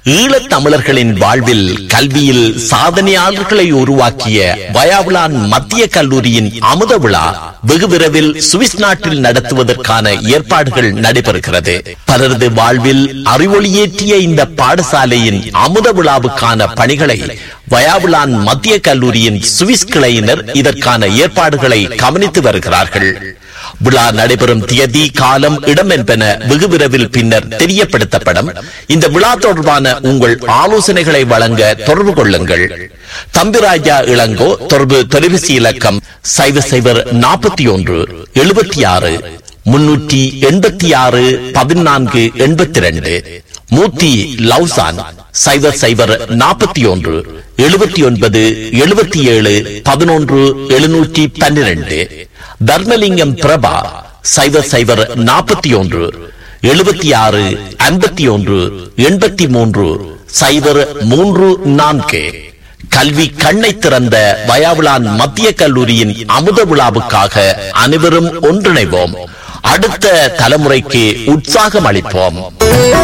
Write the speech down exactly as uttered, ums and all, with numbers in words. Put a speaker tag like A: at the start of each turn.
A: ஈழத் தமிழர்களின் வாழ்வில் கல்வியில் சாதனையாளர்களை உருவாக்கிய வயாவுலான் மத்திய கல்லூரியின் அமுத விழா வெகு விரைவில் சுவிஸ் நாட்டில் நடத்துவதற்கான ஏற்பாடுகள் நடைபெறுகிறது. பலரது வாழ்வில் அறிவொளியேற்றிய இந்த பாடசாலையின் அமுத விழாவுக்கான பணிகளை வயாவுலான் மத்திய கல்லூரியின் சுவிஸ் கிளையினர் இதற்கான ஏற்பாடுகளை கவனித்து வருகிறார்கள். விழா நடைபெறும் தியதி, காலம், இடம் என்பன வெகு விரைவில் பின்னர் தெரியப்படுத்தப்படும். இந்த விழா தொடர்பான உங்கள் ஆலோசனைகளை வழங்க தொடர்பு கொள்ளுங்கள். தம்பிராஜா இளங்கோ. தொடர்பு தொலைபேசி இலக்கம் சைவர் சைவர் நாற்பத்தி ஒன்று எழுபத்தி ஆறு முன்னூற்றி எண்பத்தி ஆறு பதினான்கு எண்பத்தி இரண்டு. மூர்த்தி லவ்சான் சைவர் சைவர் நாற்பத்தி ஒன்று எழுபத்தி ஒன்பது எழுபத்தி ஏழு பதினொன்று எழுநூற்றி பன்னிரண்டு. தர்மலிங்கம் பிரபா சைவர் சைவர் நாற்பத்தி ஒன்று எழுபத்தி ஆறு ஐம்பத்தி ஒன்று எண்பத்தி மூன்று சைவர் மூன்று நான்கு. கல்வி கண்ணை திறந்த வயாவுலான் மத்திய கல்லூரியின் அமுத விழாவுக்காக அனைவரும் ஒன்றிணைவோம். அடுத்த தலைமுறைக்கு உற்சாகம் அளிப்போம்.